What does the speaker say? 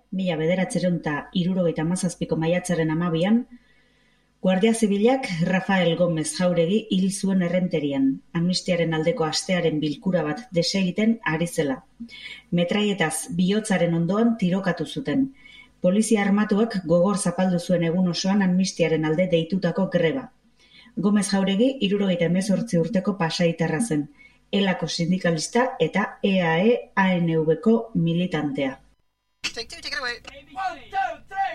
1977ko maiatzaren 12an, Guardia Zibilak Rafael Gómez Jauregi hil zuen Errenterian, amnistiaren aldeko astearen bilkura bat desegiten ari zela. Metraietaz bihotzaren ondoan tirokatu zuten. Polizia armatuak gogor zapaldu zuen egun osoan amnistiaren alde deitutako greba. Gómez Jauregi 78 urteko pasaitarra zen, ELako sindikalista eta EAE-ANV-ko militantea.